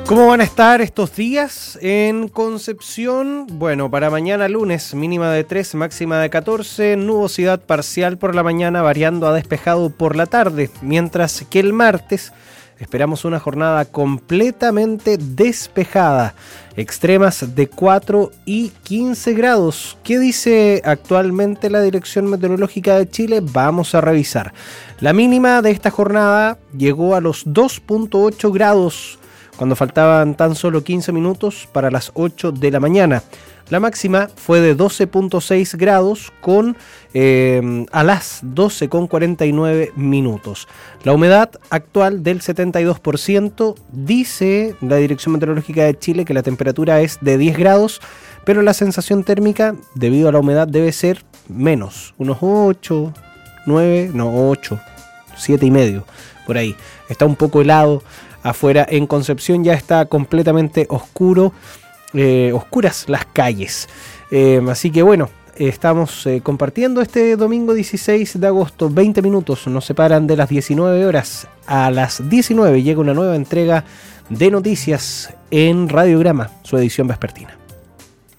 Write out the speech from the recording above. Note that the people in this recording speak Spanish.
¿Cómo van a estar estos días en Concepción? Bueno, para mañana lunes, mínima de 3, máxima de 14, nubosidad parcial por la mañana, variando a despejado por la tarde, mientras que el martes esperamos una jornada completamente despejada, extremas de 4 y 15 grados. ¿Qué dice actualmente la Dirección Meteorológica de Chile? Vamos a revisar. La mínima de esta jornada llegó a los 2.8 grados, cuando faltaban tan solo 15 minutos para las 8 de la mañana. La máxima fue de 12.6 grados a las 12:49 minutos. La humedad actual del 72%, dice la Dirección Meteorológica de Chile que la temperatura es de 10 grados, pero la sensación térmica, debido a la humedad, debe ser menos, unos 8, 7 y medio, por ahí. Está un poco helado. Afuera en Concepción ya está completamente oscuras las calles. Así que bueno, estamos compartiendo este domingo 16 de agosto. 20 minutos nos separan de las 19 horas. A las 19 llega una nueva entrega de noticias en Radiograma, su edición vespertina.